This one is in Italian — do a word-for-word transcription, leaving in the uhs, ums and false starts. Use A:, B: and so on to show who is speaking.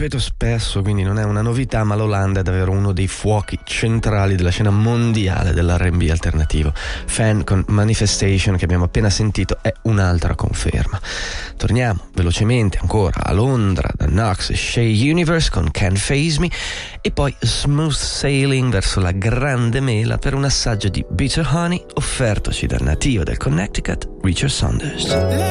A: ripeto spesso, quindi non è una novità, ma l'Olanda è davvero uno dei fuochi centrali della scena mondiale dell'R and B alternativo. Fan con Manifestation, che abbiamo appena sentito, è un'altra conferma. Torniamo velocemente ancora a Londra da Knox e Shea Universe con Can't Faze Me, e poi Smooth Sailing verso la Grande Mela per un assaggio di Bitter Honey offertoci dal nativo del Connecticut, Richard Saunders.